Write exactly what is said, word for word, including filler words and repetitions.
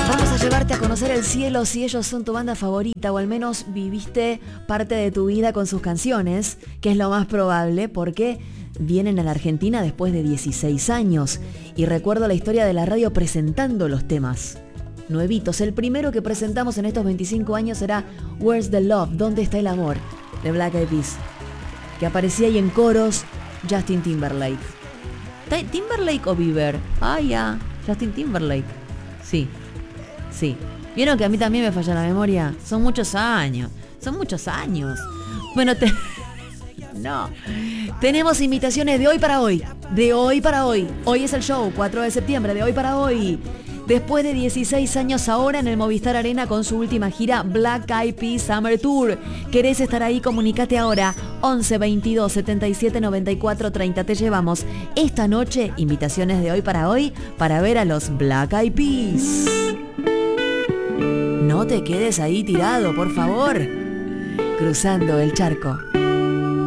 Vamos a llevarte a conocer el cielo si ellos son tu banda favorita, o al menos viviste parte de tu vida con sus canciones, que es lo más probable porque vienen a la Argentina después de dieciséis años. Y recuerdo la historia de la radio presentando los temas nuevitos. El primero que presentamos en estos veinticinco años era Where's the Love? ¿Dónde está el amor? De Black Eyed Peas, que aparecía ahí en coros Justin Timberlake. ¿Timberlake o Bieber? Ah, ya, Justin Timberlake. Sí, sí. ¿Vieron que a mí también me falla la memoria? Son muchos años, son muchos años. Bueno, te... no. Tenemos invitaciones de hoy para hoy, de hoy para hoy. Hoy es el show, cuatro de septiembre, de hoy para hoy. Después de dieciséis años ahora en el Movistar Arena con su última gira Black Eyed Peas Summer Tour. ¿Querés estar ahí? Comunicate ahora. once veintidós setenta y siete noventa y cuatro treinta. Te llevamos esta noche invitaciones de hoy para hoy para ver a los Black Eyed Peas. No te quedes ahí tirado, por favor. Cruzando el charco.